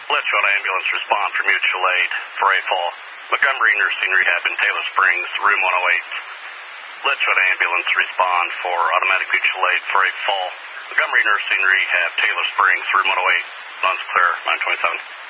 Litchfield ambulance respond for mutual aid for a fall. Montgomery Nursing Rehab in Taylor Springs, room 108. Litchfield ambulance respond for automatic mutual aid for a fall. Montgomery Nursing Rehab, Taylor Springs, room 108. Lunds clear, 927.